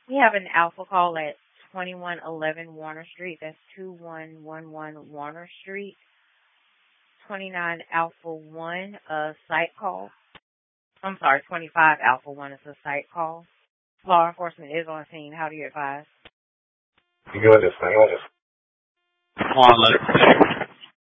We have an alpha call at 2111 Warner Street. That's 2111 Warner Street. 29 Alpha 1, site call. I'm sorry, 25 Alpha 1 is a site call. Law enforcement is on scene. How do you advise? You understand? Come on, let